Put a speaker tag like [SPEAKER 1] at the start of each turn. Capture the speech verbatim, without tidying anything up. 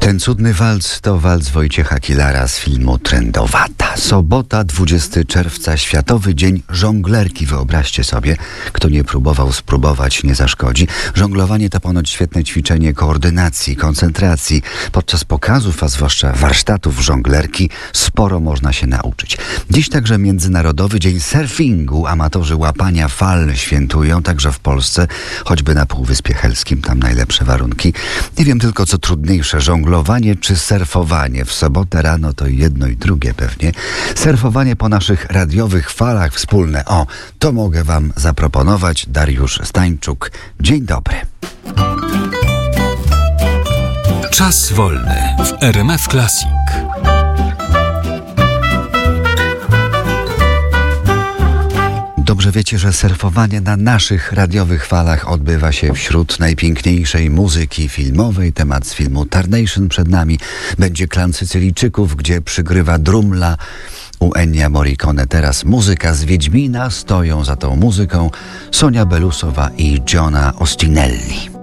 [SPEAKER 1] Ten cudny walc to walc Wojciecha Kilara z filmu Trendowata. Sobota, dwudziestego czerwca, Światowy Dzień Żonglerki. Wyobraźcie sobie, kto nie próbował, spróbować nie zaszkodzi. Żonglowanie to ponoć świetne ćwiczenie koordynacji, koncentracji. Podczas pokazów, a zwłaszcza warsztatów żonglerki, sporo można się nauczyć. Dziś także Międzynarodowy Dzień Surfingu. Amatorzy łapania fal świętują także w Polsce, choćby na Półwyspie Helskim, tam najlepsze warunki. Nie wiem tylko, co trudniejsze, żonglowanie czy surfowanie. W sobotę rano to jedno i drugie pewnie. Surfowanie po naszych radiowych falach wspólne. O, to mogę wam zaproponować. Dariusz Stańczuk. Dzień dobry.
[SPEAKER 2] Czas wolny w R M F Classic.
[SPEAKER 1] Dobrze wiecie, że surfowanie na naszych radiowych falach odbywa się wśród najpiękniejszej muzyki filmowej. Temat z filmu Tarnation przed nami. Będzie klan Sycylijczyków, gdzie przygrywa drumla u Ennio Morricone. Teraz muzyka z Wiedźmina. Stoją za tą muzyką Sonia Belusowa i Giona Ostinelli.